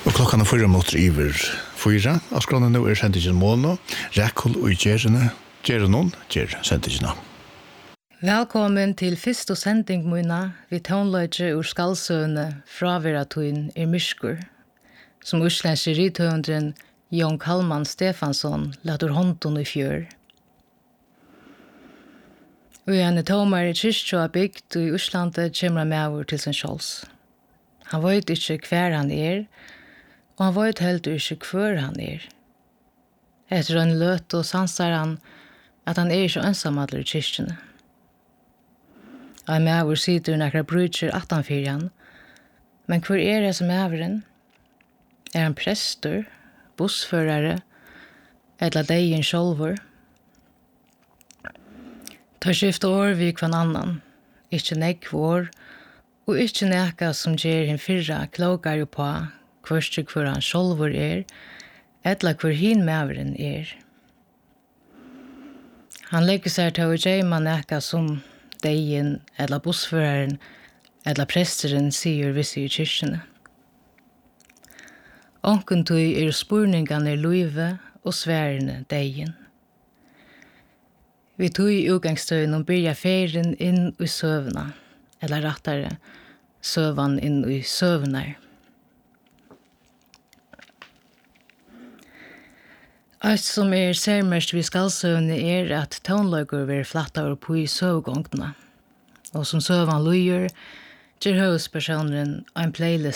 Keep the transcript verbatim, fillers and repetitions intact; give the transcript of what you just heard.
Og klokkan er fyra minutter iver fyra. Og skrånen nå er sendingen mål. Rækhold og gjerne, gjerne noen, gjør sendingen. Velkommen til første sending, Muna. Vi tånløyde ur skalsøvne fra Veratøyen er Myrskur, som uslenske rithøvendren Jon Kalman Stefansson lader hånden i fjør. Og en tomar i kyrkja bygd i Øslandet kommer med over til sin skjolds. Han vet ikke hver han er, og han vet heller ikke hver han er. Etter en løt og sansar han at han er ikke ønsamadler i kyrkjene. En maver sitter nekra brudger attanfyrjan, men hvor er det som maveren? Er han prester, bussførare, eller deien sjolvor? Ta skifte år vi kvann annan, ikkje nekv år, og ikkje neka som gjer hin fyrra klokar jo på hverst hvor han sjolvor er, eller hvor hin maveren er. Han legger seg til å gjøre neka som deien, eller bussføraren, eller presteren sier visse i kyrkjene. Onken tog er spurningane luive og sværene deien. Vi tog i utgangsstøyen og byrja ferien inn i søvna, eller rattere, søvan inn i søvnar. Alt som er særmest vi skalsøvne er at tånløyger vil flatta over på i søvgångene. Og som søvan luier, gjør høvdspersonen en playlist